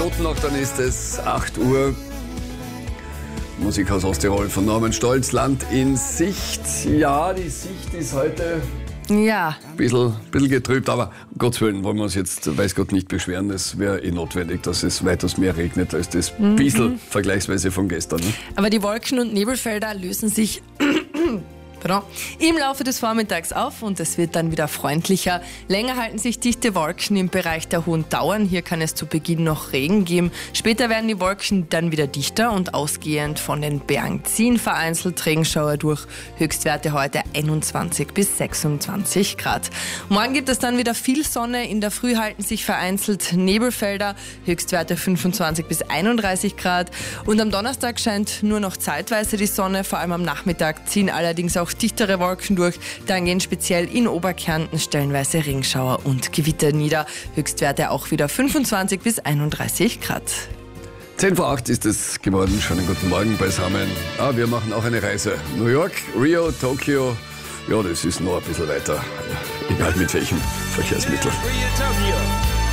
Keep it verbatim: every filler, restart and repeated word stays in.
Minuten noch, dann ist es acht Uhr. Musik aus Osttirol von Norman Stolz, Land in Sicht. Ja, die Sicht ist heute ja ein bisschen, bisschen getrübt, aber um Gottes Willen wollen wir uns jetzt, weiß Gott, nicht beschweren. Es wäre eh notwendig, dass es weitaus mehr regnet als das Mhm. bisschen vergleichsweise von gestern. Ne? Aber die Wolken- und Nebelfelder lösen sich pardon, im Laufe des Vormittags auf und es wird dann wieder freundlicher. Länger halten sich dichte Wolken im Bereich der hohen Tauern. Hier kann es zu Beginn noch Regen geben. Später werden die Wolken dann wieder dichter und ausgehend von den Bergen ziehen vereinzelt Regenschauer durch. Höchstwerte heute einundzwanzig bis sechsundzwanzig Grad. Morgen gibt es dann wieder viel Sonne. In der Früh halten sich vereinzelt Nebelfelder. Höchstwerte fünfundzwanzig bis einunddreißig Grad. Und am Donnerstag scheint nur noch zeitweise die Sonne. Vor allem am Nachmittag ziehen allerdings auch dichtere Wolken durch. Dann gehen speziell in Oberkärnten stellenweise Regenschauer und Gewitter nieder. Höchstwerte auch wieder fünfundzwanzig bis einunddreißig Grad. zehn vor acht ist es geworden. Schönen guten Morgen beisammen. Ah, wir machen auch eine Reise. New York, Rio, Tokio. Ja, das ist noch ein bisschen weiter. Egal mit welchem Verkehrsmittel. Rio, Tokyo.